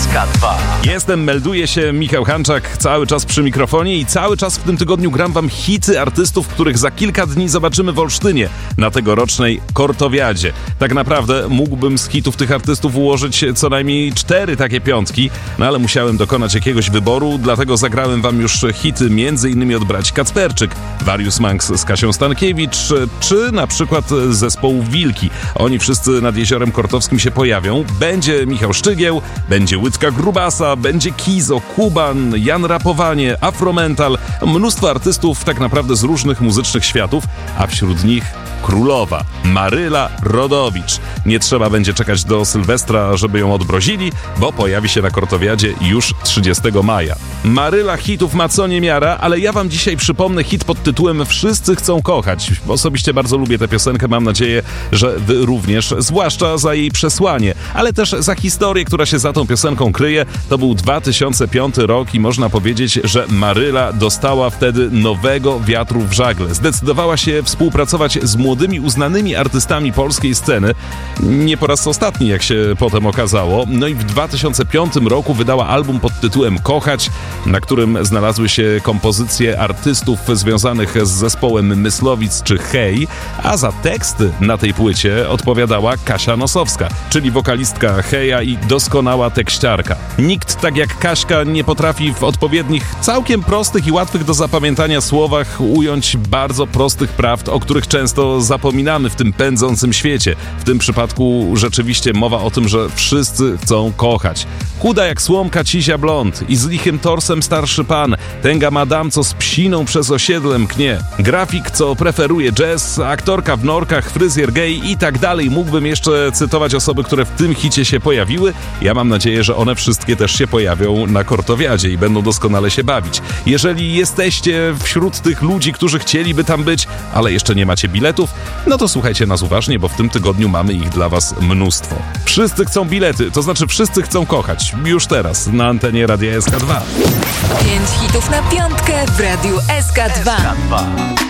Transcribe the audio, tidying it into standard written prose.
SK2. Melduje się Michał Hanczak, cały czas przy mikrofonie i cały czas w tym tygodniu gram wam hity artystów, których za kilka dni zobaczymy w Olsztynie na tegorocznej Kortowiadzie. Tak naprawdę mógłbym z hitów tych artystów ułożyć co najmniej 4 takie piątki, no ale musiałem dokonać jakiegoś wyboru, dlatego zagrałem wam już hity m.in. od braci Kacperczyk, Warius Manx z Kasią Stankiewicz, czy na przykład zespołu Wilki. Oni wszyscy nad Jeziorem Kortowskim się pojawią. Będzie Michał Szczygieł, będzie Łydka Grubasa, będzie Kizo, Kuban, Jan Rapowanie, Afromental, mnóstwo artystów tak naprawdę z różnych muzycznych światów, a wśród nich królowa Maryla Rodowicz. Nie trzeba będzie czekać do Sylwestra, żeby ją odmrozili, bo pojawi się na Kortowiadzie już 30 maja. Maryla hitów ma co niemiara, ale ja wam dzisiaj przypomnę hit pod tytułem Wszyscy chcą kochać. Osobiście bardzo lubię tę piosenkę, mam nadzieję, że wy również, zwłaszcza za jej przesłanie, ale też za historię, która się za tą piosenką kryje. To był 2005 rok i można powiedzieć, że Maryla dostała wtedy nowego wiatru w żagle. Zdecydowała się współpracować z młodymi, uznanymi artystami polskiej sceny. Nie po raz ostatni, jak się potem okazało. No i w 2005 roku wydała album pod tytułem Kochać, na którym znalazły się kompozycje artystów związanych z zespołem Myslowic czy Hej, a za teksty na tej płycie odpowiadała Kasia Nosowska, czyli wokalistka Heja i doskonała tekściarka. Nikt tak jak Kaśka nie potrafi w odpowiednich, całkiem prostych i łatwych do zapamiętania słowach ująć bardzo prostych prawd, o których często zapominamy w tym pędzącym świecie. W tym przypadku rzeczywiście mowa o tym, że wszyscy chcą kochać. Chuda jak słomka cizia blond i z lichym torsem starszy pan, tęga madam, co z psiną przez osiedle mknie, grafik, co preferuje jazz, aktorka w norkach, fryzjer gej i tak dalej. Mógłbym jeszcze cytować osoby, które w tym hicie się pojawiły. Ja mam nadzieję, że one wszystkie też się pojawią na Kortowiadzie i będą doskonale się bawić. Jeżeli jesteście wśród tych ludzi, którzy chcieliby tam być, ale jeszcze nie macie biletów, no to słuchajcie nas uważnie, bo w tym tygodniu mamy ich dla was mnóstwo. Wszyscy chcą bilety, to znaczy wszyscy chcą kochać. Już teraz na antenie Radia SK2. 5 hitów na piątkę w Radiu SK2.